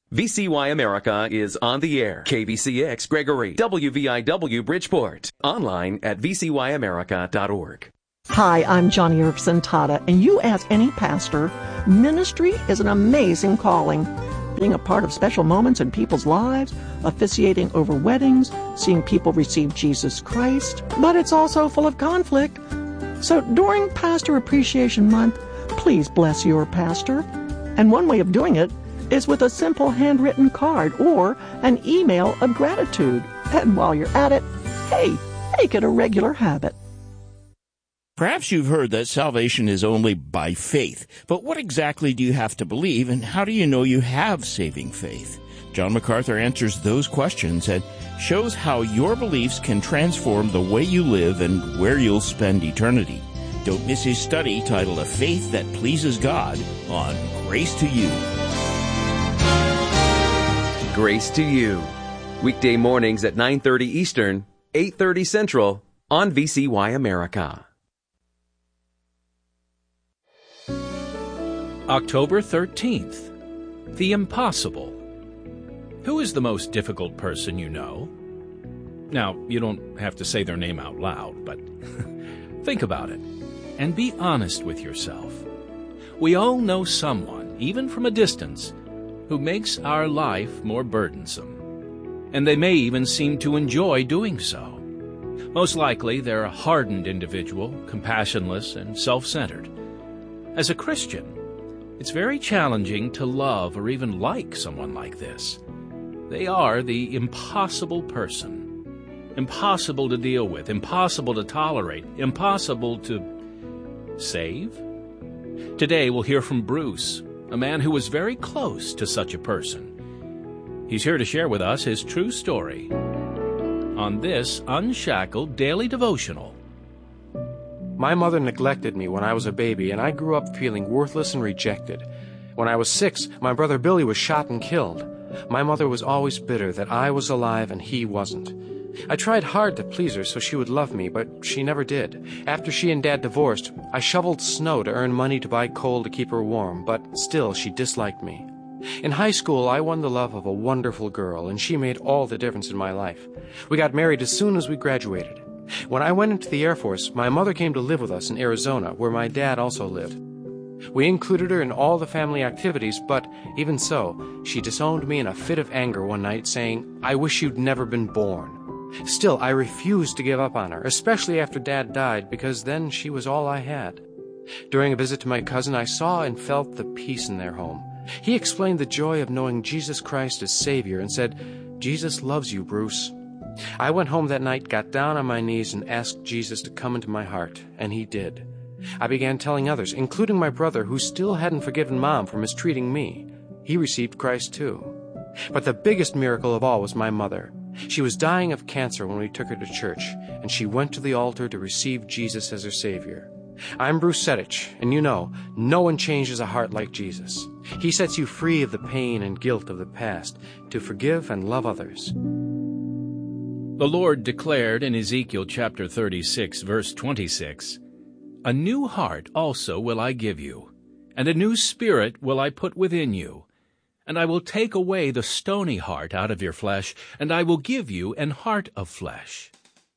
VCY America is on the air. KVCX Gregory, WVIW Bridgeport. Online at vcyamerica.org. Hi, I'm Johnny Erickson Tata, and you ask any pastor, ministry is an amazing calling. Being a part of special moments in people's lives, officiating over weddings, seeing people receive Jesus Christ, but it's also full of conflict. So during Pastor Appreciation Month, please bless your pastor. And one way of doing it is with a simple handwritten card or an email of gratitude. And while you're at it, hey, make it a regular habit. Perhaps you've heard that salvation is only by faith, but what exactly do you have to believe, and how do you know you have saving faith? John MacArthur answers those questions and shows how your beliefs can transform the way you live and where you'll spend eternity. Don't miss his study titled A Faith That Pleases God on Grace to You. Grace to You. Weekday mornings at 9:30 Eastern, 8:30 Central on VCY America. October 13th, the impossible. Who is the most difficult person you know? Now, you don't have to say their name out loud, but think about it and be honest with yourself. We all know someone, even from a distance, who makes our life more burdensome. And they may even seem to enjoy doing so. Most likely, they're a hardened individual, compassionless and self-centered. As a Christian, it's very challenging to love or even like someone like this. They are the impossible person. Impossible to deal with, impossible to tolerate, impossible to save. Today we'll hear from Bruce, a man who was very close to such a person. He's here to share with us his true story on this Unshackled Daily Devotional. My mother neglected me when I was a baby, and I grew up feeling worthless and rejected. When I was 6, my brother Billy was shot and killed. My mother was always bitter that I was alive and he wasn't. I tried hard to please her so she would love me, but she never did. After she and Dad divorced, I shoveled snow to earn money to buy coal to keep her warm, but still she disliked me. In high school, I won the love of a wonderful girl, and she made all the difference in my life. We got married as soon as we graduated. When I went into the Air Force, my mother came to live with us in Arizona, where my dad also lived. We included her in all the family activities, but even so, she disowned me in a fit of anger one night, saying, "I wish you'd never been born." Still, I refused to give up on her, especially after Dad died, because then she was all I had. During a visit to my cousin, I saw and felt the peace in their home. He explained the joy of knowing Jesus Christ as Savior and said, "Jesus loves you, Bruce." I went home that night, got down on my knees, and asked Jesus to come into my heart, and he did. I began telling others, including my brother, who still hadn't forgiven Mom for mistreating me. He received Christ too. But the biggest miracle of all was my mother. She was dying of cancer when we took her to church, and she went to the altar to receive Jesus as her Savior. I'm Bruce Sedich, and you know, no one changes a heart like Jesus. He sets you free of the pain and guilt of the past to forgive and love others. The Lord declared in Ezekiel chapter 36, verse 26, "A new heart also will I give you, and a new spirit will I put within you. And I will take away the stony heart out of your flesh, and I will give you an heart of flesh."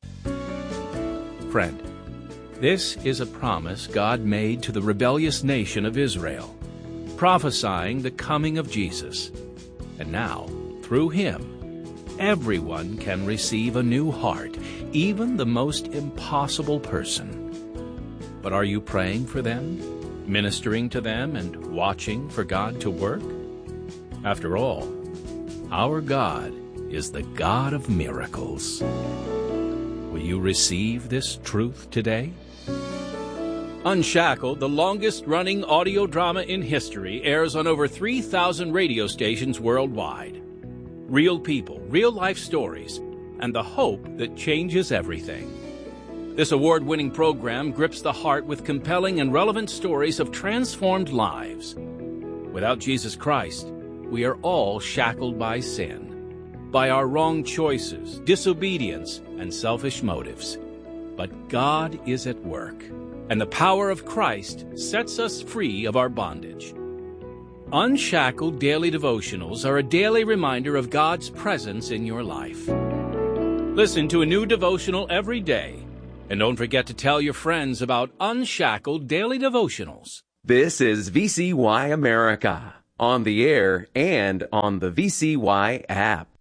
Friend, this is a promise God made to the rebellious nation of Israel, prophesying the coming of Jesus. And now, through him, everyone can receive a new heart, even the most impossible person. But are you praying for them, ministering to them, and watching for God to work? After all, our God is the God of miracles. Will you receive this truth today? Unshackled, the longest-running audio drama in history, airs on over 3,000 radio stations worldwide. Real people, real-life stories, and the hope that changes everything. This award-winning program grips the heart with compelling and relevant stories of transformed lives. Without Jesus Christ, we are all shackled by sin, by our wrong choices, disobedience, and selfish motives. But God is at work, and the power of Christ sets us free of our bondage. Unshackled Daily Devotionals are a daily reminder of God's presence in your life. Listen to a new devotional every day. And don't forget to tell your friends about Unshackled Daily Devotionals. This is VCY America, on the air and on the VCY app.